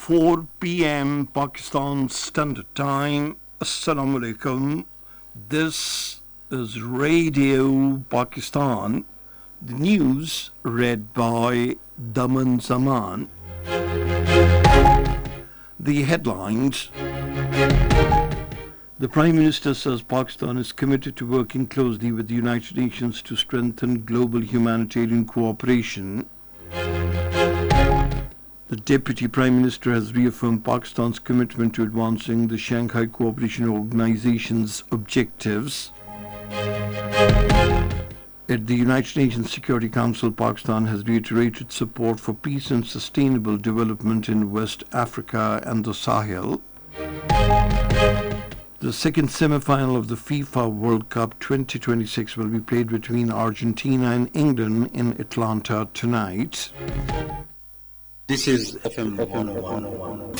4 p.m. Pakistan Standard Time. Assalamu alaikum. This is Radio Pakistan. The news read by Daman Zaman. The headlines. The Prime Minister says Pakistan is committed to working closely with the United Nations to strengthen global humanitarian cooperation. The Deputy Prime Minister has reaffirmed Pakistan's commitment to advancing the Shanghai Cooperation Organization's objectives. At the United Nations Security Council, Pakistan has reiterated support for peace and sustainable development in West Africa and the Sahel. The second semi-final of the FIFA World Cup 2026 will be played between Argentina and England in Atlanta tonight. This is FM 101.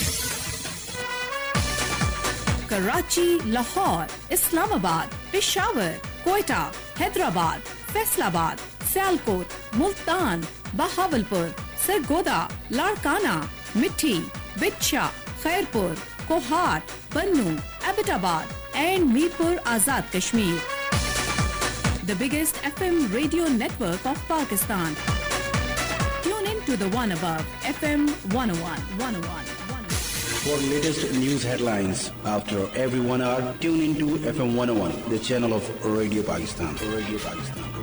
Karachi, Lahore, Islamabad, Peshawar, Quetta, Hyderabad, Faisalabad, Sialkot, Multan, Bahawalpur, Sargodha, Larkana, Mithi, Bitcha, Khairpur, Kohat, Bannu, Abbottabad and Mirpur Azad Kashmir. The biggest FM radio network of Pakistan. Tune in to the one above, FM 101. For latest news headlines, after every 1 hour, tune into FM 101, the channel of Radio Pakistan.